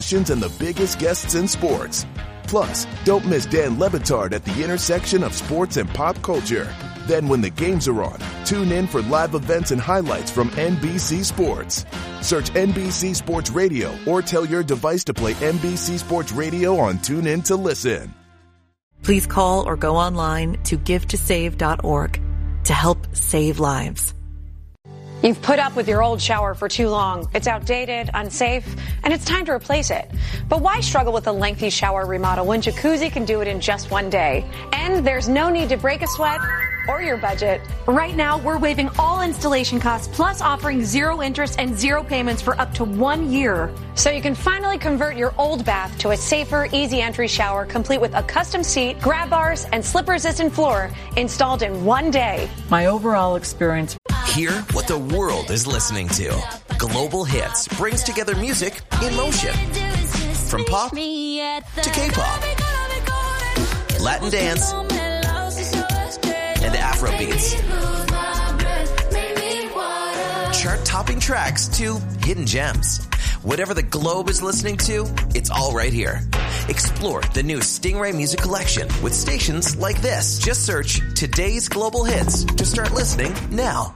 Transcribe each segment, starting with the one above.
questions and the biggest guests in sports. Plus, don't miss Dan Le Batard at the intersection of sports and pop culture. Then when the games are on, tune in for live events and highlights from NBC Sports. Search NBC Sports Radio or tell your device to play NBC Sports Radio on TuneIn to listen. Please call or go online to givetosave.org to help save lives. You've put up with your old shower for too long. It's outdated, unsafe, and it's time to replace it. But why struggle with a lengthy shower remodel when Jacuzzi can do it in just one day? And there's no need to break a sweat or your budget. Right now, we're waiving all installation costs, plus offering 0 interest and 0 payments for up to 1 year. So you can finally convert your old bath to a safer, easy entry shower, complete with a custom seat, grab bars, and slip-resistant floor installed in 1 day. My overall experience. Hear what the world is listening to. Global Hits brings together music in motion. From pop to K-pop, Latin dance, and Afro beats. Chart-topping tracks to hidden gems. Whatever the globe is listening to, it's all right here. Explore the new Stingray Music Collection with stations like this. Just search Today's Global Hits to start listening now.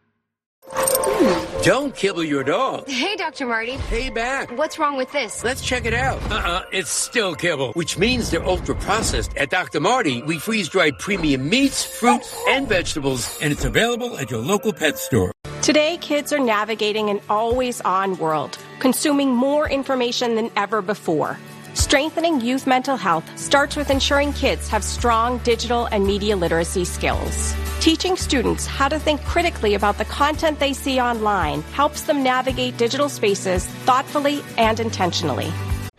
Don't kibble your dog. Hey, Dr. Marty. Hey, back. What's wrong with this? Let's check it out. It's still kibble, which means they're ultra-processed. At Dr. Marty, we freeze-dry premium meats, fruits, and vegetables, and it's available at your local pet store. Today, kids are navigating an always-on world, consuming more information than ever before. Strengthening youth mental health starts with ensuring kids have strong digital and media literacy skills. Teaching students how to think critically about the content they see online helps them navigate digital spaces thoughtfully and intentionally.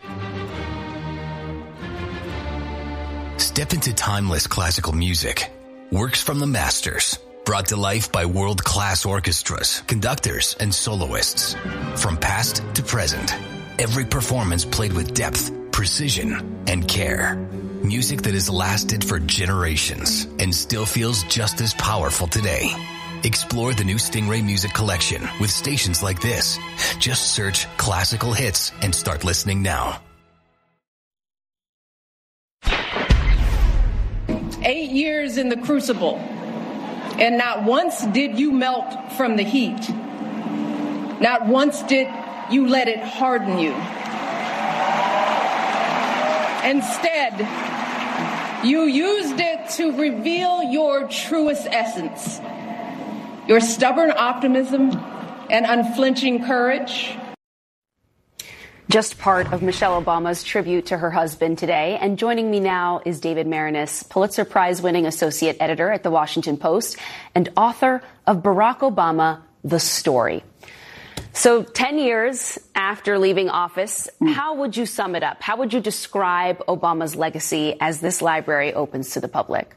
Step into timeless classical music. Works from the masters. Brought to life by world-class orchestras, conductors, and soloists. From past to present, every performance played with depth, precision, and care. Music that has lasted for generations and still feels just as powerful today. Explore the new Stingray Music Collection with stations like this. Just search Classical Hits and start listening now. 8 years in the crucible, and not once did you melt from the heat. Not once did you let it harden you. Instead, you used it to reveal your truest essence, your stubborn optimism and unflinching courage. Just part of Michelle Obama's tribute to her husband today. And joining me now is David Maraniss, Pulitzer Prize-winning associate editor at The Washington Post and author of Barack Obama, The Story. So 10 years after leaving office, how would you sum it up? How would you describe Obama's legacy as this library opens to the public?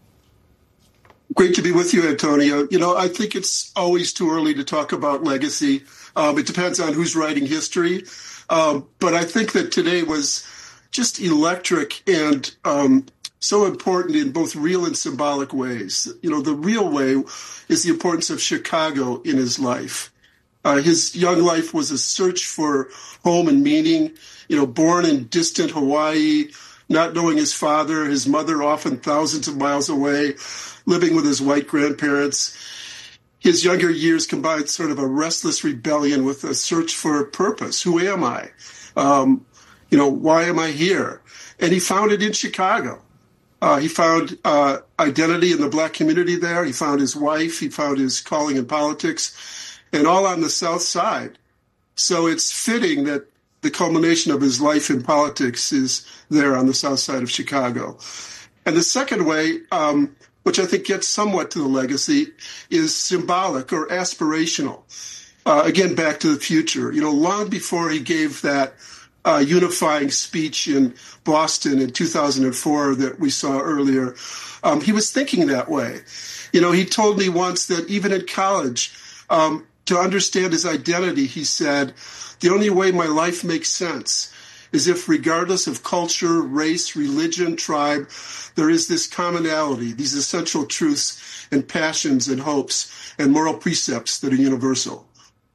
Great to be with you, Antonio. You know, I think it's always too early to talk about legacy. It depends on who's writing history. But I think that today was just electric and so important in both real and symbolic ways. You know, the real way is the importance of Chicago in his life. His young life was a search for home and meaning, you know, born in distant Hawaii, not knowing his father, his mother often thousands of miles away, living with his white grandparents. His younger years combined sort of a restless rebellion with a search for a purpose. Who am I? You know, why am I here? And he found it in Chicago. He found identity in the black community there. He found his wife. He found his calling in politics. And all on the South Side. So it's fitting that the culmination of his life in politics is there on the South Side of Chicago. And the second way, which I think gets somewhat to the legacy, is symbolic or aspirational. Again, back to the future. You know, long before he gave that unifying speech in Boston in 2004 that we saw earlier, he was thinking that way. You know, he told me once that even in college, to understand his identity, he said, the only way my life makes sense is if, regardless of culture, race, religion, tribe, there is this commonality, these essential truths and passions and hopes and moral precepts that are universal.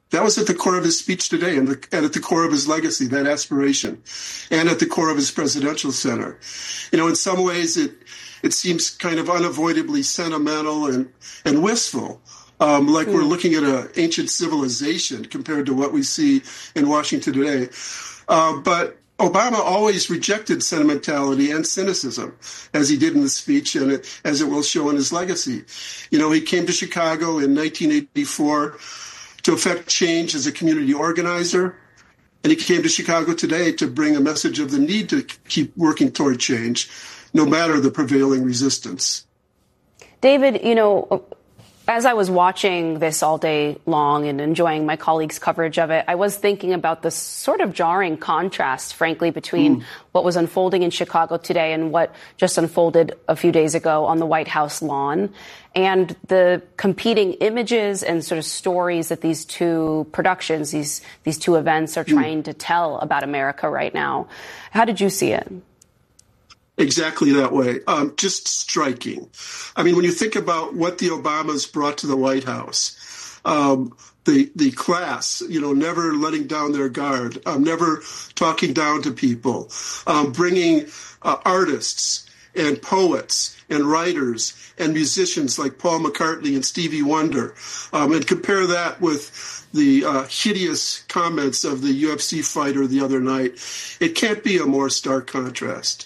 That was at the core of his speech today and at the core of his legacy, that aspiration, and at the core of his presidential center. In some ways, it seems kind of unavoidably sentimental and wistful, like we're looking at an ancient civilization compared to what we see in Washington today. But Obama always rejected sentimentality and cynicism, as he did in the speech and as it will show in his legacy. He came to Chicago in 1984 to effect change as a community organizer, and he came to Chicago today to bring a message of the need to keep working toward change, no matter the prevailing resistance. David, as I was watching this all day long and enjoying my colleagues' coverage of it, I was thinking about the sort of jarring contrast, frankly, between what was unfolding in Chicago today and what just unfolded a few days ago on the White House lawn, and the competing images and sort of stories that these two productions, these two events are trying to tell about America right now. How did you see it? Exactly that way. Just striking. I mean, when you think about what the Obamas brought to the White House, the class, never letting down their guard, never talking down to people, bringing artists and poets and writers and musicians like Paul McCartney and Stevie Wonder, and compare that with the hideous comments of the UFC fighter the other night. It can't be a more stark contrast.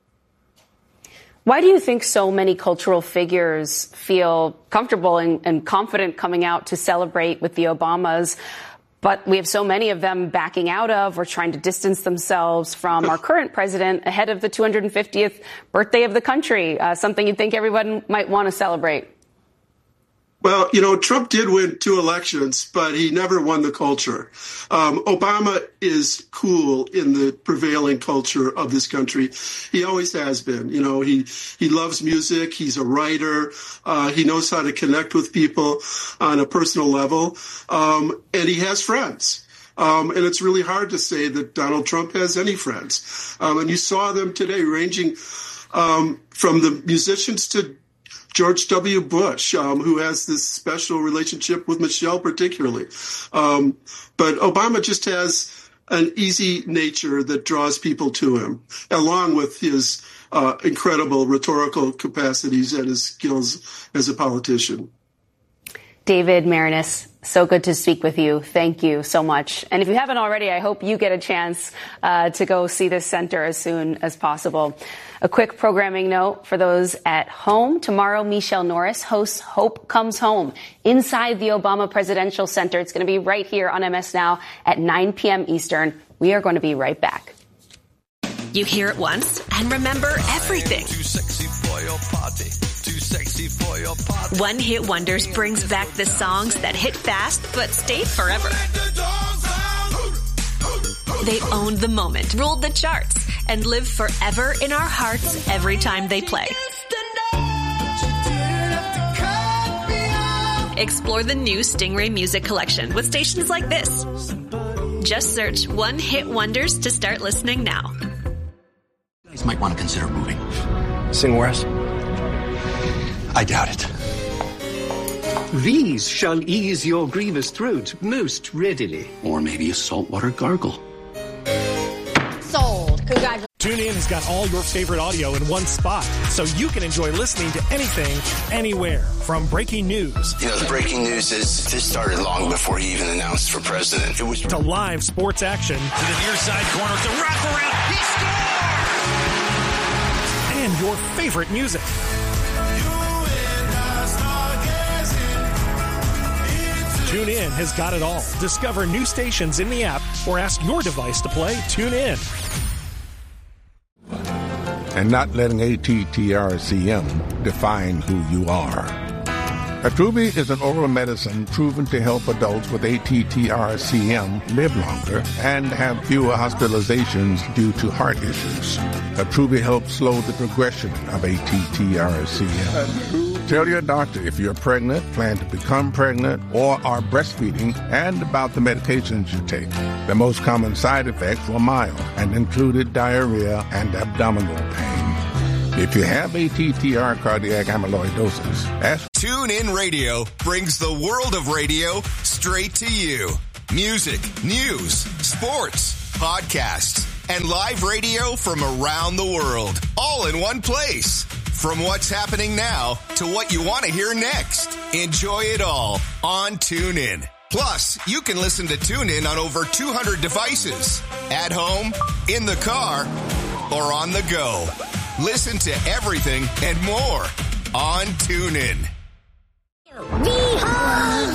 Why do you think so many cultural figures feel comfortable and confident coming out to celebrate with the Obamas, but we have so many of them backing out of or trying to distance themselves from our current president ahead of the 250th birthday of the country, something you'd think everyone might want to celebrate? Well, Trump did win 2 elections, but he never won the culture. Obama is cool in the prevailing culture of this country. He always has been. He loves music. He's a writer. He knows how to connect with people on a personal level. And he has friends. And it's really hard to say that Donald Trump has any friends. And you saw them today ranging from the musicians to George W. Bush, who has this special relationship with Michelle particularly. But Obama just has an easy nature that draws people to him, along with his incredible rhetorical capacities and his skills as a politician. David Maraniss, so good to speak with you. Thank you so much. And if you haven't already, I hope you get a chance to go see this center as soon as possible. A quick programming note for those at home. Tomorrow, Michelle Norris hosts Hope Comes Home inside the Obama Presidential Center. It's going to be right here on MS Now at 9 p.m. Eastern. We are going to be right back. You hear it once and remember everything. Too sexy for your party. Too sexy for your party. One Hit Wonders brings back the songs that hit fast but stayed forever. They owned the moment, ruled the charts, and live forever in our hearts every time they play. Explore the new Stingray Music Collection with stations like this. Just search One Hit Wonders to start listening now. You guys might want to consider moving. Somewhere else? I doubt it. These shall ease your grievous throat most readily. Or maybe a saltwater gargle. Sold. Congratulations. TuneIn has got all your favorite audio in one spot, so you can enjoy listening to anything, anywhere. From breaking news. The breaking news is this started long before he even announced for president. It was to live sports action. To the near side corner, to wraparound. He scored! And your favorite music. TuneIn has got it all. Discover new stations in the app or ask your device to play TuneIn. And not letting ATTRCM define who you are. Attruby is an oral medicine proven to help adults with ATTRCM live longer and have fewer hospitalizations due to heart issues. Attruby helps slow the progression of ATTRCM. Tell your doctor if you're pregnant, plan to become pregnant, or are breastfeeding, and about the medications you take. The most common side effects were mild and included diarrhea and abdominal pain. If you have ATTR cardiac amyloidosis, ask. TuneIn Radio brings the world of radio straight to you. Music, news, sports, podcasts, and live radio from around the world, all in one place. From what's happening now to what you want to hear next. Enjoy it all on TuneIn. Plus, you can listen to TuneIn on over 200 devices. At home, in the car, or on the go. Listen to everything and more on TuneIn. Behold